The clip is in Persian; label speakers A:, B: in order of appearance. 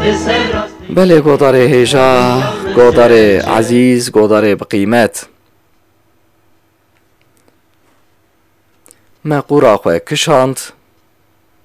A: بله گودار هیجا، گودار عزیز، گودار بقیمت. ما قورا خواه کشاند